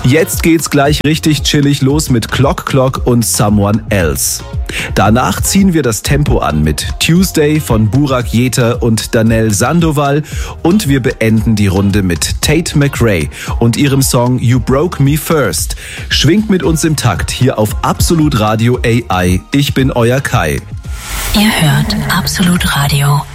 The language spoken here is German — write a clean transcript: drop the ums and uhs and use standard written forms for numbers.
Jetzt geht's gleich richtig chillig los mit Clock Clock und Someone Else. Danach ziehen wir das Tempo an mit Tuesday von Burak Jeter und Danelle Sandoval und wir beenden die Runde mit Tate McRae und ihrem Song You Broke Me First. Schwingt mit uns im Takt hier auf Absolut Radio AI. Ich bin euer Kai. Ihr hört Absolut Radio